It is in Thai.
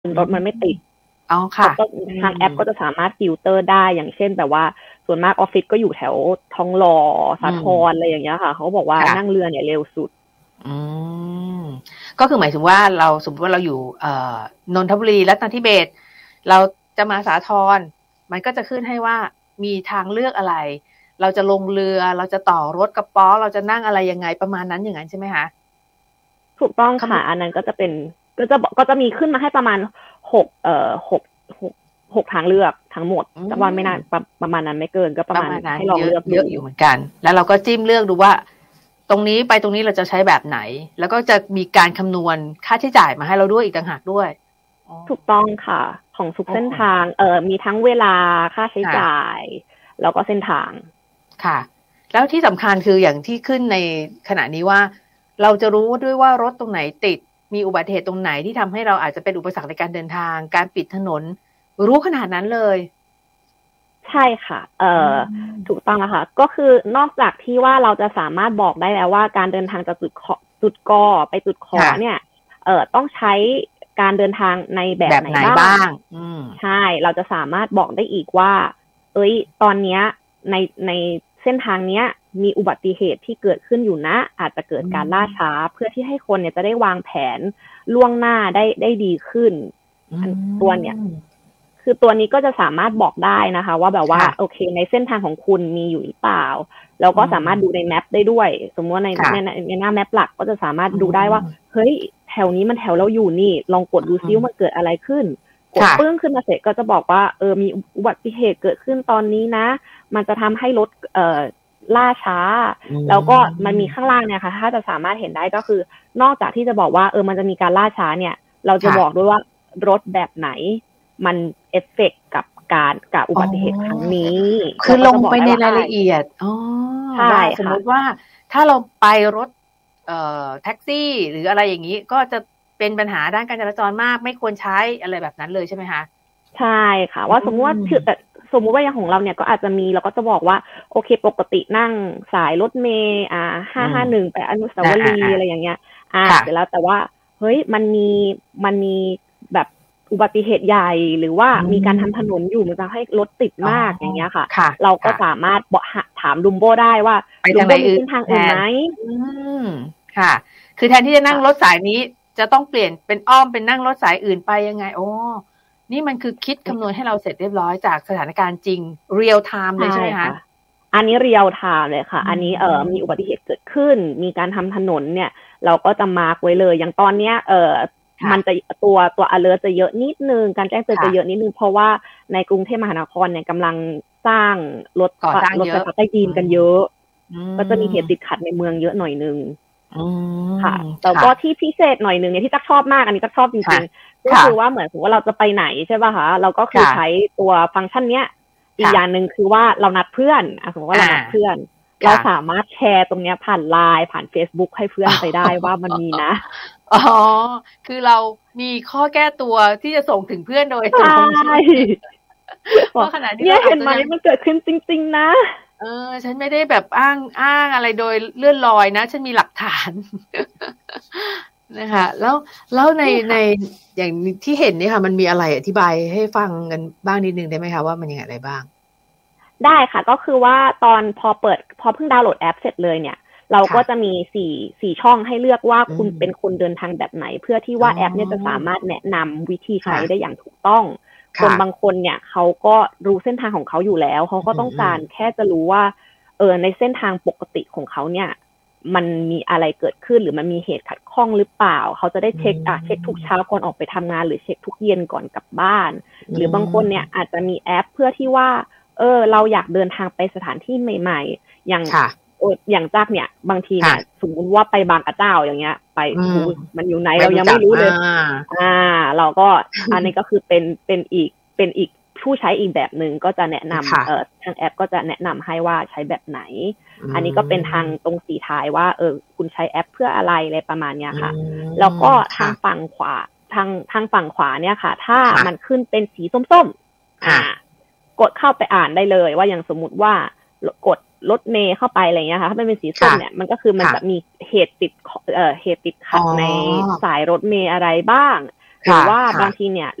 รถมันไม่ติดอ๋อค่ะทางแอปก็จะสามารถฟิลเตอร์ได้อย่างเช่นแบบว่าส่วนมากออฟฟิศก็อยู่แถวทองหล่อสาทรอะไรอย่างเงี้ยค่ะเขาบอกว่านั่งเรือเนี่ยเร็วสุดก็คือหมายถึงว่าเราสมมติว่าเราอยู่นนทบุรีรัตนทิเบศเราจะมาสาทรมันก็จะขึ้นให้ว่ามีทางเลือกอะไรเราจะลงเรือเราจะต่อรถกระป๋อเราจะนั่งอะไรยังไงประมาณนั้นอย่างนั้นใช่ไหมคะถูกต้องค่ะอันนั้นก็จะเป็นก็จะมีขึ้นมาให้ประมาณ6ทางเลือกทั้งหมดแต่ว่าไม่นานประมาณนั้นไม่เกินก็ประมาณให้ลองเลือกเยอะอยู่เหมือนกันแล้วเราก็จิ้มเลือกดูว่าตรงนี้ไปตรงนี้เราจะใช้แบบไหนแล้วก็จะมีการคำนวณค่าใช้จ่ายมาให้เราด้วยอีกต่างหากด้วยถูกต้องค่ะของทุกเส้นทางมีทั้งเวลาค่าใช้จ่ายแล้วก็เส้นทางค่ะแล้วที่สำคัญคืออย่างที่ขึ้นในขณะนี้ว่าเราจะรู้ด้วยว่ารถตรงไหนติดมีอุบัติเหตุตรงไหนที่ทำให้เราอาจจะเป็นอุปสรรคในการเดินทางการปิดถนนรู้ขนาดนั้นเลยใช่ค่ะถูกต้องแล้วค่ะก็คือนอกจากที่ว่าเราจะสามารถบอกได้แล้วว่าการเดินทางจากจุดกไปจุดขอเนี่ยต้องใช้การเดินทางในแบบไหนบ้างใช่เราจะสามารถบอกได้อีกว่าตอนเนี้ยในเส้นทางเนี้ยมีอุบัติเหตุที่เกิดขึ้นอยู่นะอาจจะเกิดการล่าช้าเพื่อที่ให้คนเนี่ยจะได้วางแผนล่วงหน้าได้ดีขึ้นตัวเนี่ยคือตัวนี้ก็จะสามารถบอกได้นะคะว่าแบบว่าโอเคในเส้นทางของคุณมีอยู่หรือเปล่าแล้วก็สามารถดูในแมปได้ด้วยสมมติว่าในหน้าแมปหลักก็จะสามารถดูได้ว่าเฮ้ยแถวนี้มันแถวเราอยู่นี่ลองกดดูซิว่ามันเกิดอะไรขึ้นกดปึ้งขึ้นมาเสร็จก็จะบอกว่ามีอุบัติเหตุเกิดขึ้นตอนนี้นะมันจะทำให้รถล่าช้าแล้วก็มันมีข้างล่างเนี่ยค่ะถ้าจะสามารถเห็นได้ก็คือนอกจากที่จะบอกว่ามันจะมีการล่าช้าเนี่ยเราจะบอกด้วยว่ารถแบบไหนมันเอฟเฟกต์กับอุบัติเหตุครั้งนี้คือลงไปในรายละเอียดใช่สมมติว่าถ้าเราไปรถแท็กซี่หรืออะไรอย่างนี้ก็จะเป็นปัญหาด้านการจราจรมากไม่ควรใช้อะไรแบบนั้นเลยใช่ไหมคะใช่ค่ะว่าสมมติว่าแต่สมมุติว่าอย่างของเราเนี่ยก็อาจจะมีเราก็จะบอกว่าโอเคปกตินั่งสายรถเมล์551ไปอนุสาวรีย์อะไรอย่างเงี้ยเสร็จแล้วแต่ว่าเฮ้ยมันมีแบบอุบัติเหตุใหญ่หรือว่ามีการทำถนนอยู่มันจะให้รถติดมากอย่างเงี้ยค่ะเราก็สามารถถามลุมโบได้ว่าลุมโบมีเส้นทางอื่นไหมค่ะคือแทนที่จะนั่งรถสายนี้จะต้องเปลี่ยนเป็นอ้อมเป็นนั่งรถสายอื่นไปยังไงนี่มันคือคิดคำนวณให้เราเสร็จเรียบร้อยจากสถานการณ์จริงเรียลไทม์เลยใช่ไหมคะอันนี้เรียลไทม์เลยค่ะอันนี้มีอุบัติเหตุเกิดขึ้นมีการทำถนนเนี่ยเราก็จะมาร์กไว้เลยอย่างตอนเนี้ยมันจะตัว alert จะเยอะนิดนึงการแจ้งเตือนจะเยอะนิดนึงเพราะว่าในกรุงเทพมหานครเนี่ยกำลังสร้างรถไฟฟ้าใต้ดินกันเยอะก็จะมีเหตุติดขัดในเมืองเยอะหน่อยนึงค่ะแต่ก็ที่พิเศษหน่อยนึงเนี่ยที่ตั๊กชอบมากอันนี้ตั๊กชอบจริงๆก็คือว่าเหมือนสมมติว่าเราจะไปไหนใช่ป่ะคะเราก็คือใช้ตัวฟังก์ชันเนี้ยอีกอย่างนึงคือว่าเรานัดเพื่อนสมมติว่าเรานัดเพื่อนเราสามารถแชร์ตรงเนี้ยผ่าน LINE ผ่าน Facebook ให้เพื่อนไปได้ว่ามันมีนะคือเรามีข้อแก้ตัวที่จะส่งถึงเพื่อนโดยตรงใช่เพราะขนาดนี้เห็นไหมมันเกิดขึ้นจริงๆนะฉันไม่ได้แบบอ้างอะไรโดยเลื่อนลอยนะฉันมีหลักฐานนะคะแล้วในอย่างที่เห็นนี่ค่ะมันมีอะไรอธิบายให้ฟังกันบ้างนิดนึงได้ไหมคะว่ามันยังไงอะไรบ้างได้ค่ะก็คือว่าตอนพอเพิ่งดาวน์โหลดแอปเสร็จเลยเนี่ยเราก็จะมี4ช่องให้เลือกว่าคุณเป็นคนเดินทางแบบไหนเพื่อที่ว่าแอปเนี่ยจะสามารถแนะนำวิธีใช้ได้อย่างถูกต้องคนบางคนเนี่ยเขาก็รู้เส้นทางของเขาอยู่แล้วเขาก็ต้องการแค่จะรู้ว่าในเส้นทางปกติของเขาเนี่ยมันมีอะไรเกิดขึ้นหรือมันมีเหตุขัดข้องหรือเปล่าเขาจะได้เช็คทุกเช้าก่อนออกไปทำงานหรือเช็คทุกเย็นก่อนกลับบ้านหรือบางคนเนี่ยอาจจะมีแอปเพื่อที่ว่าเราอยากเดินทางไปสถานที่ใหม่ๆอย่างจากเนี่ยบางทีเนี่ยสมมติว่าไปบางกระเจ้าอย่างเงี้ยไปมันอยู่ไหนเรายังไม่รู้เลยเราก็อันนี้ก็คือเป็นอีกผู้ใช้อีกแบบนึงก็จะแนะนำทางแอปก็จะแนะนำให้ว่าใช้แบบไหนอันนี้ก็เป็นทางตรงสีท้ายว่าคุณใช้แอปเพื่ออะไรอะไรประมาณเนี้ยค่ะแล้วก็ทางฝั่งขวาทางฝั่งขวาเนี่ยค่ะถ้ามันขึ้นเป็นสีส้มๆกดเข้าไปอ่านได้เลยว่าอย่างสมมุติว่ากดรถเมล์เข้าไปอะไรเงี้ยค่ะถ้ามันเป็นสีส้มเนี่ยมันก็คือมันจะมีเหตุติดขัดในสายรถเมล์อะไรบ้างหรือว่าบางทีเนี่ย